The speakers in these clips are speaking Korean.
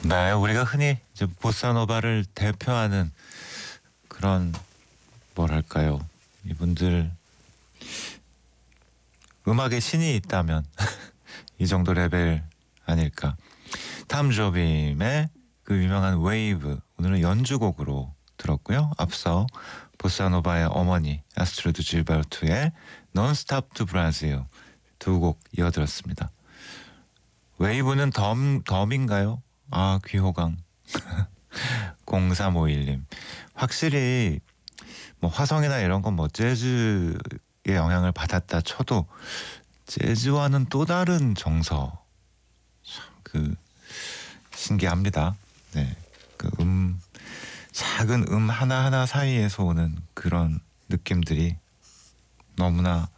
네, 우리가 흔히 이제 보사노바를 대표하는 그런 뭐랄까요? 이분들 음악의 신이 있다면 이 정도 레벨 아닐까. 탐 조빔의 그 유명한 웨이브 오늘은 연주곡으로 들었고요. 앞서 보사노바의 어머니 아스트루드 질베르토의 논스톱 투 브라질 두 곡 이어들었습니다. 웨이브는 덤인가요? 아, 귀호강. 0351님. 확실히 뭐 화성이나 이런 건 뭐 재즈의 영향을 받았다 쳐도 재즈와는 또 다른 정서. 참 그 신기합니다. 네. 그 작은 하나하나 사이에서 오는 그런 느낌들이 너무나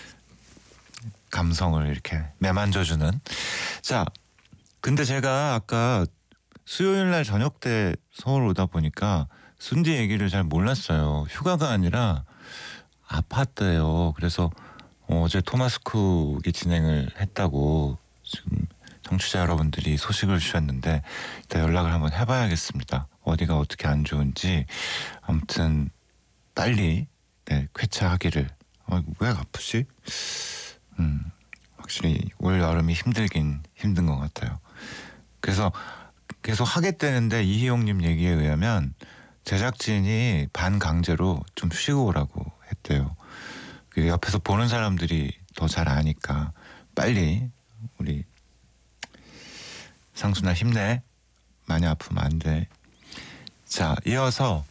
감성을 이렇게 매만져주는. 자, 근데 제가 아까 수요일 날 저녁 때 서울 오다 보니까 순디 얘기를 잘 몰랐어요. 휴가가 아니라 아팠대요. 그래서 어제 토마스 쿡이 진행을 했다고 지금 청취자 여러분들이 소식을 주셨는데 이따 연락을 한번 해봐야겠습니다. 어디가 어떻게 안 좋은지. 아무튼 빨리 쾌차하기를. 왜 아프지? 확실히 올 여름이 힘들긴 힘든 것 같아요. 그래서 계속 하겠다는데 이희용님 얘기에 의하면 제작진이 반강제로 좀 쉬고 오라고 했대요. 그 옆에서 보는 사람들이 더 잘 아니까 빨리 우리 상순아 힘내. 많이 아프면 안 돼. 자, 이어서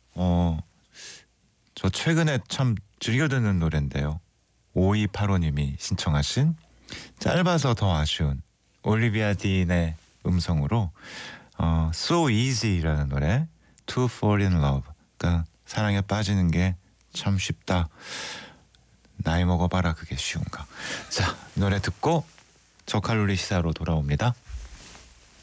저 최근에 참 즐겨 듣는 노래인데요. 5285님이 신청하신 짧아서 더 아쉬운 올리비아 딘의 음성으로 So Easy라는 노래 To Fall in Love. 그러니까 사랑에 빠지는 게 참 쉽다. 나이 먹어봐라 그게 쉬운가. 자, 노래 듣고 저칼로리 시사로 돌아옵니다.